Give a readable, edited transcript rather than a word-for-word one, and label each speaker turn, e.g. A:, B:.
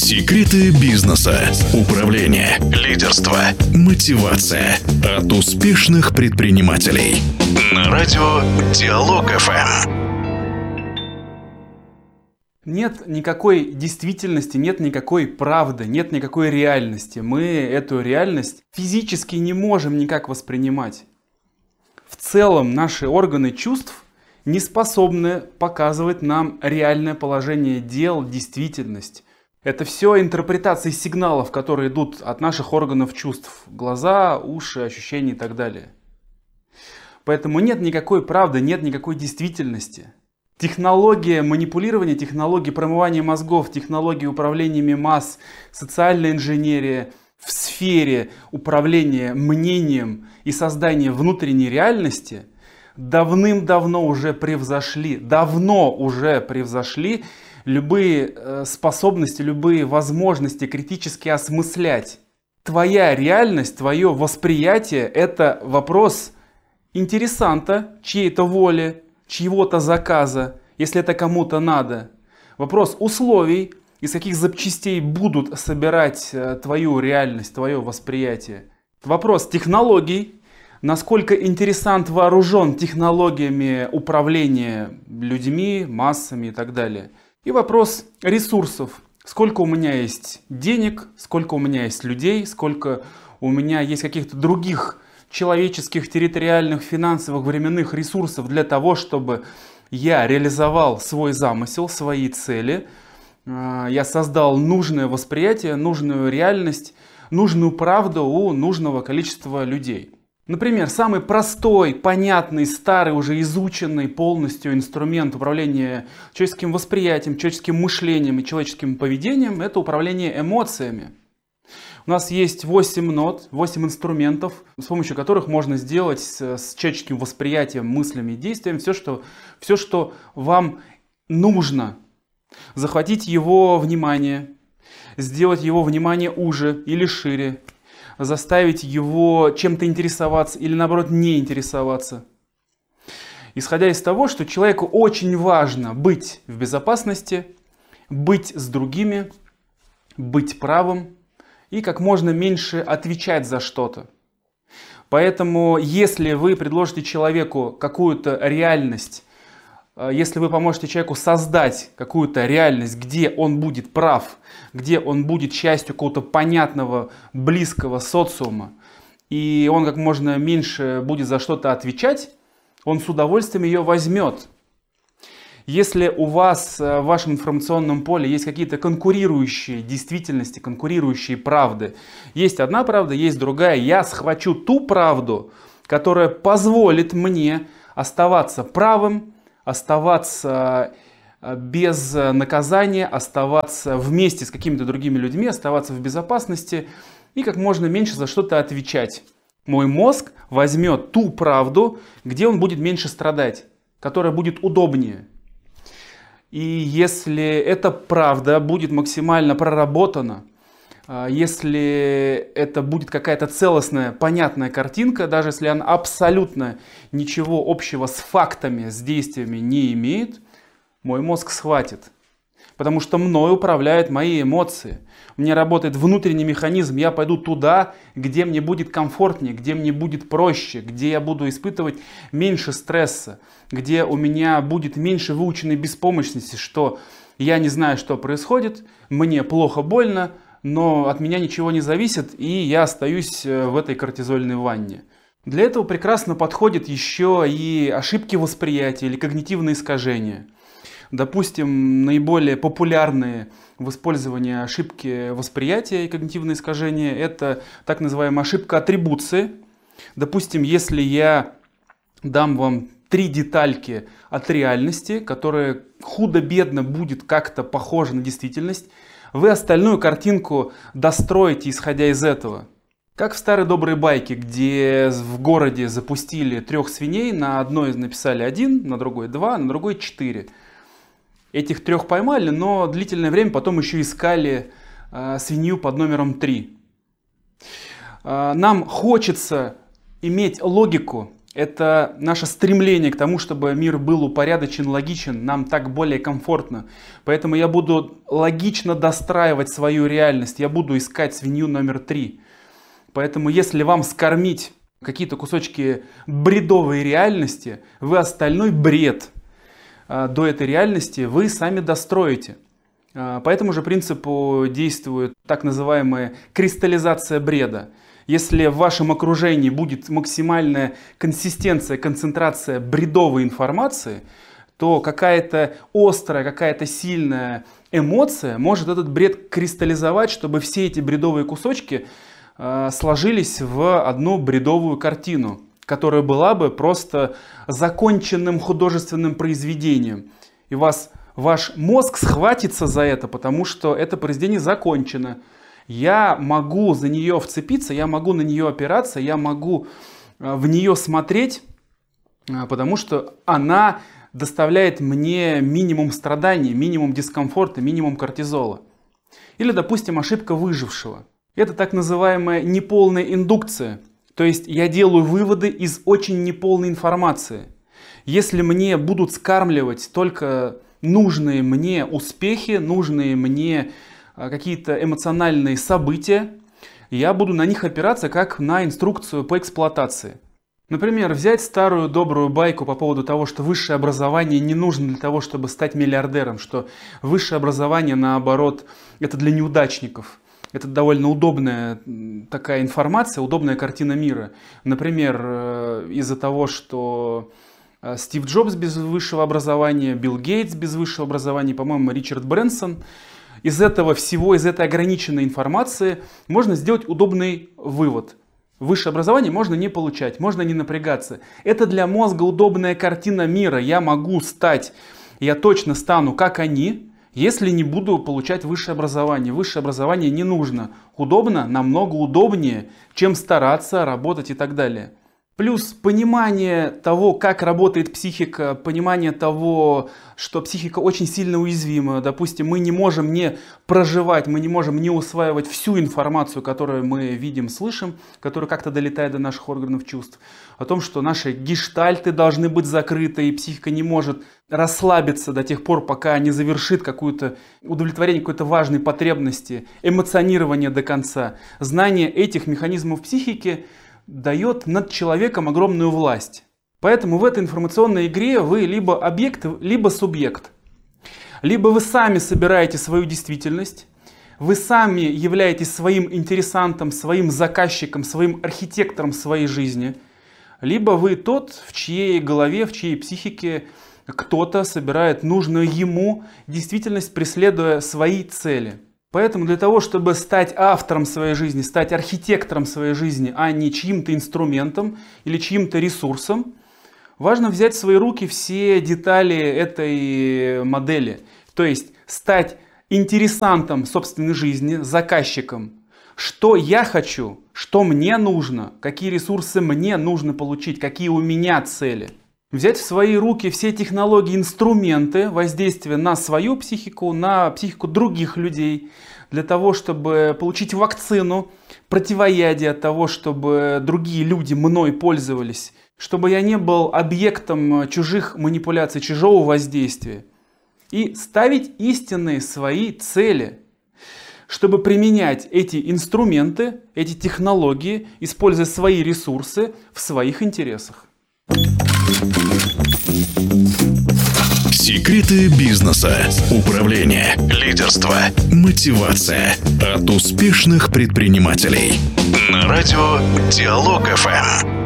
A: Секреты бизнеса, управления, лидерства, мотивация от успешных предпринимателей. На радио Диалог ФМ.
B: Нет никакой действительности, нет никакой правды, нет никакой реальности. Мы эту реальность физически не можем никак воспринимать. В целом наши органы чувств не способны показывать нам реальное положение дел, действительность. Это все интерпретации сигналов, которые идут от наших органов чувств. Глаза, уши, ощущения и так далее. Поэтому нет никакой правды, нет никакой действительности. Технология манипулирования, технология промывания мозгов, технология управления масс, социальная инженерия в сфере управления мнением и создания внутренней реальности давным-давно уже превзошли, любые способности, любые возможности критически осмыслять. Твоя реальность, твое восприятие – это вопрос интересанта, чьей-то воли, чьего-то заказа, если это кому-то надо. Вопрос условий, из каких запчастей будут собирать твою реальность, твое восприятие. Вопрос технологий, насколько интересант вооружен технологиями управления людьми, массами и так далее. И вопрос ресурсов. Сколько у меня есть денег, сколько у меня есть людей, сколько у меня есть каких-то других человеческих, территориальных, финансовых, временных ресурсов для того, чтобы я реализовал свой замысел, свои цели. Я создал нужное восприятие, нужную реальность, нужную правду у нужного количества людей. Например, самый простой, понятный, старый, уже изученный полностью инструмент управления человеческим восприятием, человеческим мышлением и человеческим поведением – это управление эмоциями. У нас есть 8 нот, 8 инструментов, с помощью которых можно сделать с человеческим восприятием, мыслями и действием все, что вам нужно. Захватить его внимание, сделать его внимание уже или шире, заставить его чем-то интересоваться или, наоборот, не интересоваться. Исходя из того, что человеку очень важно быть в безопасности, быть с другими, быть правым и как можно меньше отвечать за что-то. Поэтому, если вы предложите человеку какую-то реальность, если вы поможете человеку создать какую-то реальность, где он будет прав, где он будет частью какого-то понятного, близкого социума, и он как можно меньше будет за что-то отвечать, он с удовольствием ее возьмет. Если у вас в вашем информационном поле есть какие-то конкурирующие действительности, конкурирующие правды, есть одна правда, есть другая, я схвачу ту правду, которая позволит мне оставаться правым, оставаться без наказания, оставаться вместе с какими-то другими людьми, оставаться в безопасности и как можно меньше за что-то отвечать. Мой мозг возьмет ту правду, где он будет меньше страдать, которая будет удобнее. И если эта правда будет максимально проработана, если это будет какая-то целостная, понятная картинка, даже если она абсолютно ничего общего с фактами, с действиями не имеет, мой мозг схватит. Потому что мной управляют мои эмоции. У меня работает внутренний механизм. Я пойду туда, где мне будет комфортнее, где мне будет проще, где я буду испытывать меньше стресса, где у меня будет меньше выученной беспомощности, что я не знаю, что происходит, мне плохо, больно, но от меня ничего не зависит, и я остаюсь в этой кортизольной ванне. Для этого прекрасно подходят еще и ошибки восприятия или когнитивные искажения. Допустим, наиболее популярные в использовании ошибки восприятия и когнитивные искажения – это так называемая ошибка атрибуции. Допустим, если я дам вам 3 детальки от реальности, которые худо-бедно будет как-то похожи на действительность, вы остальную картинку достроите, исходя из этого. Как в старой доброй байке, где в городе запустили 3 свиней, на одной написали 1, на другой 2, на другой 4. Этих 3 поймали, но длительное время потом еще искали свинью под номером 3. Нам хочется иметь логику. Это наше стремление к тому, чтобы мир был упорядочен, логичен, нам так более комфортно. Поэтому я буду логично достраивать свою реальность, я буду искать свинью номер 3. Поэтому если вам скормить какие-то кусочки бредовой реальности, вы остальной бред до этой реальности вы сами достроите. По этому же принципу действует так называемая кристаллизация бреда. Если в вашем окружении будет максимальная консистенция, концентрация бредовой информации, то какая-то острая, какая-то сильная эмоция может этот бред кристаллизовать, чтобы все эти бредовые кусочки сложились в одну бредовую картину, которая была бы просто законченным художественным произведением. И ваш мозг схватится за это, потому что это произведение закончено. Я могу за нее вцепиться, я могу на нее опираться, я могу в нее смотреть, потому что она доставляет мне минимум страданий, минимум дискомфорта, минимум кортизола. Или, допустим, ошибка выжившего. Это так называемая неполная индукция. То есть я делаю выводы из очень неполной информации. Если мне будут скармливать только нужные мне успехи, нужные мне какие-то эмоциональные события, я буду на них опираться как на инструкцию по эксплуатации. Например, взять старую добрую байку по поводу того, что высшее образование не нужно для того, чтобы стать миллиардером, что высшее образование, наоборот, это для неудачников. Это довольно удобная такая информация, удобная картина мира. Например, из-за того, что Стив Джобс без высшего образования, Билл Гейтс без высшего образования, по-моему, Ричард Брэнсон. Из этого всего, из этой ограниченной информации можно сделать удобный вывод. Высшее образование можно не получать, можно не напрягаться. Это для мозга удобная картина мира. Я точно стану как они, если не буду получать высшее образование. Высшее образование не нужно. Удобно, намного удобнее, чем стараться, работать и так далее. Плюс понимание того, как работает психика, понимание того, что психика очень сильно уязвима. Допустим, мы не можем не проживать, мы не можем не усваивать всю информацию, которую мы видим, слышим, которая как-то долетает до наших органов чувств. О том, что наши гештальты должны быть закрыты, и психика не может расслабиться до тех пор, пока не завершит удовлетворение какой-то важной потребности, эмоционирование до конца. Знание этих механизмов психики дает над человеком огромную власть. Поэтому в этой информационной игре вы либо объект, либо субъект. Либо вы сами собираете свою действительность, вы сами являетесь своим интересантом, своим заказчиком, своим архитектором своей жизни, либо вы тот, в чьей голове, в чьей психике кто-то собирает нужную ему действительность, преследуя свои цели. Поэтому для того, чтобы стать автором своей жизни, стать архитектором своей жизни, а не чьим-то инструментом или чьим-то ресурсом, важно взять в свои руки все детали этой модели. То есть стать интересантом собственной жизни, заказчиком. Что я хочу, что мне нужно, какие ресурсы мне нужно получить, какие у меня цели. Взять в свои руки все технологии, инструменты воздействия на свою психику, на психику других людей, для того, чтобы получить вакцину, противоядие от того, чтобы другие люди мной пользовались, чтобы я не был объектом чужих манипуляций, чужого воздействия. И ставить истинные свои цели, чтобы применять эти инструменты, эти технологии, используя свои ресурсы в своих интересах.
A: Секреты бизнеса, управления, лидерства, мотивация от успешных предпринимателей. На радио Диалог ФМ.